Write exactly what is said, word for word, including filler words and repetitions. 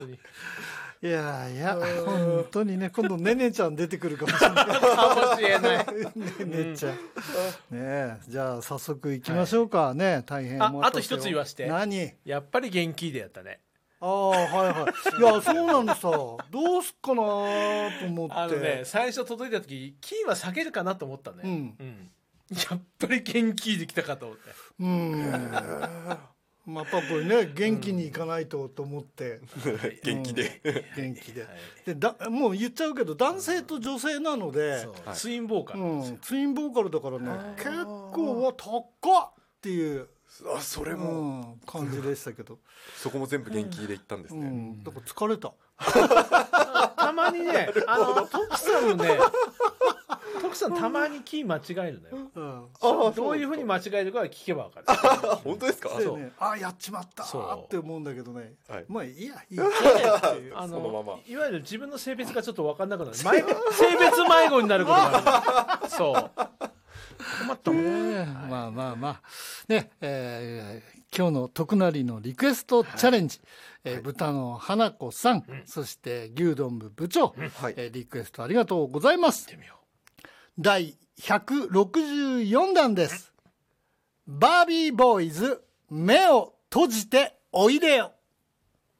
いやいや本当にね、今度ねねちゃん出てくるかもしれないかもしれないねねちゃん、うん、ねじゃあ早速いきましょうかね、はい、大変ああと一つ言わして。 何？ やっぱり元気でやったね。 ああはいはいいやそうなんですよどうすっかなと思って。 あのね最初届いた時キーは下げるかなと思ったね、うんうん、やっぱり元気できたかと思って。うんまあ、やっぱこれね元気にいかないとと思って、 うん、元気で、 うん、元気で、はい、でだもう言っちゃうけど男性と女性なので、 うん、ツインボーカル、うん、 ツインボーカルだからね結構は高っっていうあそれも、 うん、感じでしたけどそこも全部元気でいったんですね、うん、 だから疲れたたまにねあの徳さんのね徳さんたまにキー間違えるのよ、うん、あどういうふうに間違えるかは聞けば分かる本当ですか？ そう、ね、あやっちまったって思うんだけどね、はい、まあいいやいいやっていうあのそのままいわゆる自分の性別がちょっと分かんなくなる性別迷子になることがあるそう困ったもん、 えー、まあまあまあねえー、今日の徳成のリクエストチャレンジ、はいえー、豚の花子さん、うん、そして牛丼部部長、うんはいえー、リクエストありがとうございます。だいひゃくろくじゅうよんだんです。バービーボーイズ目を閉じておいでよ。